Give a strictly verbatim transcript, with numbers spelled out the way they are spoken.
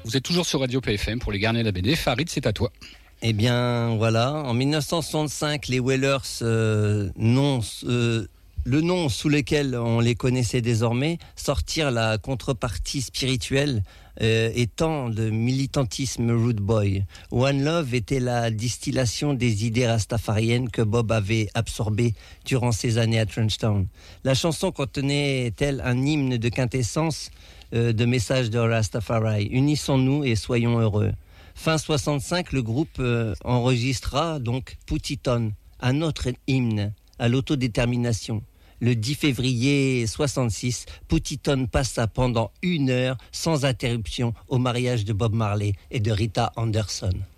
Vous êtes toujours sur Radio P F M pour les Garnets de la B D. Farid, c'est à toi. Eh bien, voilà. En dix-neuf cent soixante-cinq, les Wailers, euh, non, euh, le nom sous lequel on les connaissait désormais, sortirent la contrepartie spirituelle euh, étant le militantisme Rude Boy. One Love était la distillation des idées rastafariennes que Bob avait absorbées durant ses années à Trenchtown. La chanson contenait tel un hymne de quintessence euh, de messages de Rastafari. Unissons-nous et soyons heureux. Fin soixante-cinq, le groupe euh, enregistra donc Put It On, un autre hymne à l'autodétermination. Le dix février soixante-six, Put It On passa pendant une heure sans interruption au mariage de Bob Marley et de Rita Anderson.